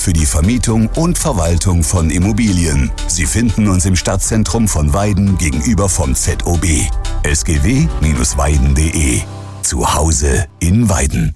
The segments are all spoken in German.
für die Vermietung und Verwaltung von Immobilien. Sie finden uns im Stadtzentrum von Weiden gegenüber vom ZOB. sgw-weiden.de. Zu Hause in Weiden.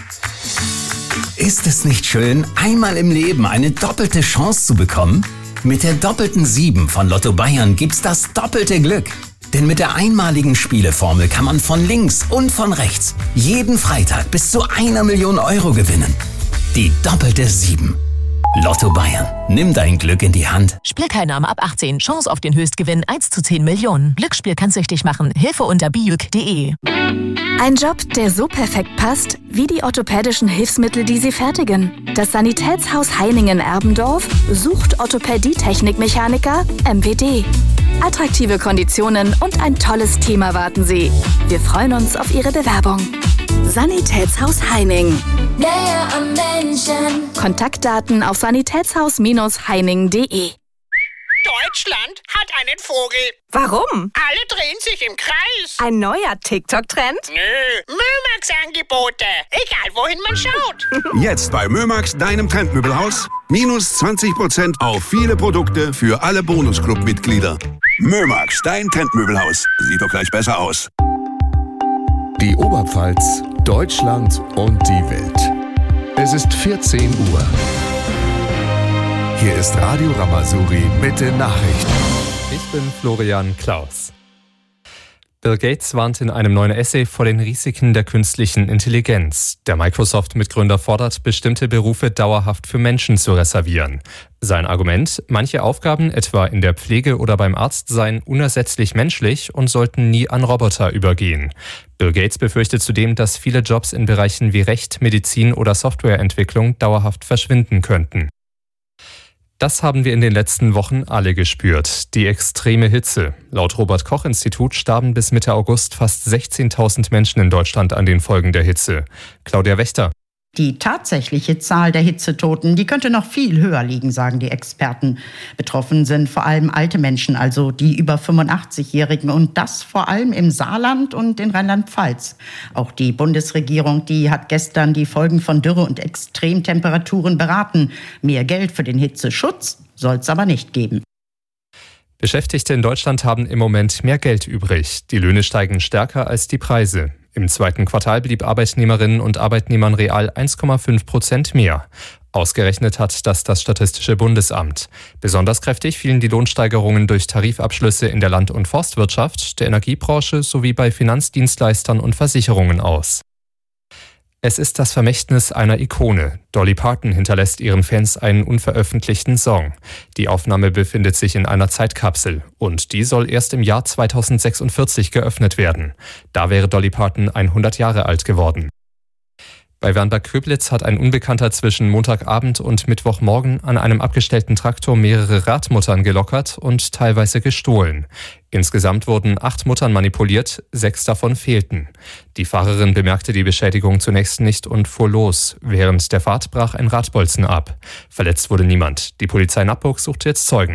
Ist es nicht schön, einmal im Leben eine doppelte Chance zu bekommen? Mit der doppelten 7 von Lotto Bayern gibt's das doppelte Glück. Denn mit der einmaligen Spieleformel kann man von links und von rechts jeden Freitag bis zu 1 Million Euro gewinnen. Die doppelte 7. Lotto Bayern. Nimm dein Glück in die Hand. Spielteilnahme ab 18. Chance auf den Höchstgewinn 1 zu 10 Millionen. Glücksspiel kann süchtig machen. Hilfe unter biüg.de. Ein Job, der so perfekt passt, wie die orthopädischen Hilfsmittel, die sie fertigen. Das Sanitätshaus Heiningen-Erbendorf sucht Orthopädie-Technikmechaniker MWD. Attraktive Konditionen und ein tolles Team erwarten Sie. Wir freuen uns auf Ihre Bewerbung. Sanitätshaus Heining. Näher am Menschen. Kontaktdaten auf sanitätshaus-heining.de. Deutschland hat einen Vogel. Warum? Alle drehen sich im Kreis. Ein neuer TikTok-Trend? Nö, Mömax-Angebote. Egal, wohin man schaut. Jetzt bei Mömax, deinem Trendmöbelhaus. Minus 20% auf viele Produkte für alle Bonusclub-Mitglieder. Mömax, dein Trendmöbelhaus. Sieht doch gleich besser aus. Die Oberpfalz, Deutschland und die Welt. Es ist 14 Uhr. Hier ist Radio Ramazuri mit den Nachrichten. Ich bin Florian Klaus. Bill Gates warnt in einem neuen Essay vor den Risiken der künstlichen Intelligenz. Der Microsoft-Mitgründer fordert, bestimmte Berufe dauerhaft für Menschen zu reservieren. Sein Argument: Manche Aufgaben, etwa in der Pflege oder beim Arzt, seien unersetzlich menschlich und sollten nie an Roboter übergehen. Bill Gates befürchtet zudem, dass viele Jobs in Bereichen wie Recht, Medizin oder Softwareentwicklung dauerhaft verschwinden könnten. Das haben wir in den letzten Wochen alle gespürt. Die extreme Hitze. Laut Robert-Koch-Institut starben bis Mitte August fast 16.000 Menschen in Deutschland an den Folgen der Hitze. Claudia Wächter. Die tatsächliche Zahl der Hitzetoten, die könnte noch viel höher liegen, sagen die Experten. Betroffen sind vor allem alte Menschen, also die über 85-Jährigen, und das vor allem im Saarland und in Rheinland-Pfalz. Auch die Bundesregierung, die hat gestern die Folgen von Dürre und Extremtemperaturen beraten. Mehr Geld für den Hitzeschutz soll es aber nicht geben. Beschäftigte in Deutschland haben im Moment mehr Geld übrig. Die Löhne steigen stärker als die Preise. Im zweiten Quartal blieb Arbeitnehmerinnen und Arbeitnehmern real 1,5% mehr. Ausgerechnet hat das Statistische Bundesamt. Besonders kräftig fielen die Lohnsteigerungen durch Tarifabschlüsse in der Land- und Forstwirtschaft, der Energiebranche sowie bei Finanzdienstleistern und Versicherungen aus. Es ist das Vermächtnis einer Ikone. Dolly Parton hinterlässt ihren Fans einen unveröffentlichten Song. Die Aufnahme befindet sich in einer Zeitkapsel und die soll erst im Jahr 2046 geöffnet werden. Da wäre Dolly Parton 100 Jahre alt geworden. Bei Wernberg-Köblitz hat ein Unbekannter zwischen Montagabend und Mittwochmorgen an einem abgestellten Traktor mehrere Radmuttern gelockert und teilweise gestohlen. Insgesamt wurden 8 Muttern manipuliert, 6 davon fehlten. Die Fahrerin bemerkte die Beschädigung zunächst nicht und fuhr los. Während der Fahrt brach ein Radbolzen ab. Verletzt wurde niemand. Die Polizei Nappburg sucht jetzt Zeugen.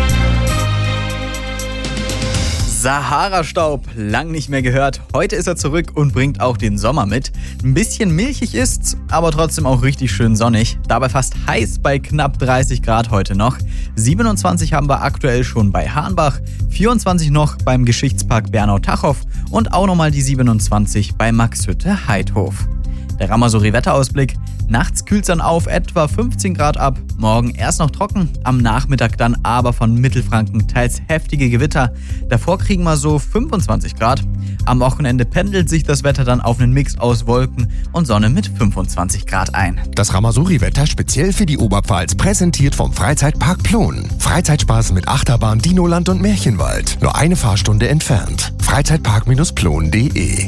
Sahara-Staub, lang nicht mehr gehört. Heute ist er zurück und bringt auch den Sommer mit. Ein bisschen milchig ist's, aber trotzdem auch richtig schön sonnig. Dabei fast heiß bei knapp 30 Grad heute noch. 27 haben wir aktuell schon bei Hahnbach, 24 noch beim Geschichtspark Bernau-Tachow und auch nochmal die 27 bei Maxhütte-Heidhof. Der Ramazuri-Wetterausblick. Nachts kühlt's dann auf etwa 15 Grad ab. Morgen erst noch trocken, am Nachmittag dann aber von Mittelfranken teils heftige Gewitter. Davor kriegen wir so 25 Grad. Am Wochenende pendelt sich das Wetter dann auf einen Mix aus Wolken und Sonne mit 25 Grad ein. Das Ramazuri-Wetter speziell für die Oberpfalz, präsentiert vom Freizeitpark Plon. Freizeitspaß mit Achterbahn, Dinoland und Märchenwald. Nur eine Fahrstunde entfernt. Freizeitpark-plon.de.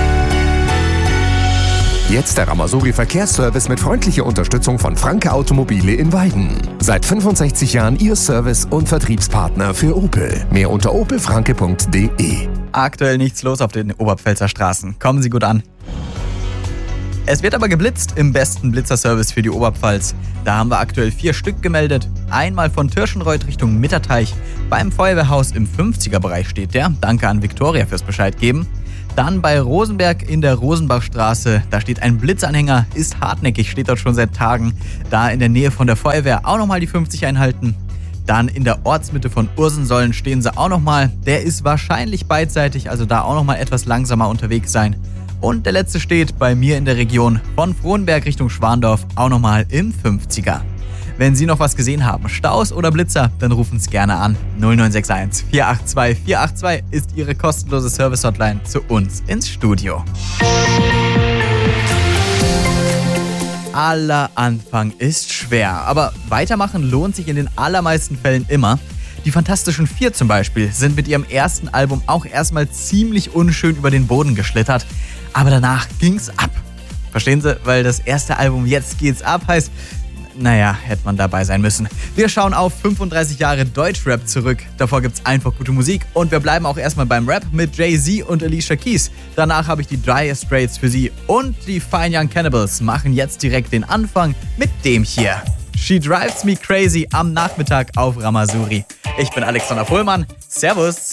Jetzt der Ramazuri Verkehrsservice mit freundlicher Unterstützung von Franke Automobile in Weiden. Seit 65 Jahren Ihr Service- und Vertriebspartner für Opel. Mehr unter opelfranke.de. Aktuell nichts los auf den Oberpfälzer Straßen. Kommen Sie gut an. Es wird aber geblitzt im besten Blitzerservice für die Oberpfalz. Da haben wir aktuell 4 Stück gemeldet. Einmal von Tirschenreuth Richtung Mitterteich. Beim Feuerwehrhaus im 50er-Bereich steht der. Danke an Viktoria fürs Bescheid geben. Dann bei Rosenberg in der Rosenbachstraße, da steht ein Blitzanhänger, ist hartnäckig, steht dort schon seit Tagen. Da in der Nähe von der Feuerwehr auch nochmal die 50 einhalten. Dann in der Ortsmitte von Ursensollen stehen sie auch nochmal. Der ist wahrscheinlich beidseitig, also da auch nochmal etwas langsamer unterwegs sein. Und der letzte steht bei mir in der Region von Frohnberg Richtung Schwandorf auch nochmal im 50er. Wenn Sie noch was gesehen haben, Staus oder Blitzer, dann rufen Sie gerne an. 0961 482 482 ist Ihre kostenlose Service-Hotline zu uns ins Studio. Aller Anfang ist schwer, aber weitermachen lohnt sich in den allermeisten Fällen immer. Die Fantastischen Vier zum Beispiel sind mit ihrem ersten Album auch erstmal ziemlich unschön über den Boden geschlittert, aber danach ging's ab. Verstehen Sie? Weil das erste Album Jetzt geht's ab heißt, naja, hätte man dabei sein müssen. Wir schauen auf 35 Jahre Deutschrap zurück. Davor gibt's einfach gute Musik und wir bleiben auch erstmal beim Rap mit Jay-Z und Alicia Keys. Danach habe ich die Dire Straits für Sie und die Fine Young Cannibals machen jetzt direkt den Anfang mit dem hier. She Drives Me Crazy am Nachmittag auf Ramazuri. Ich bin Alexander Pohlmann. Servus.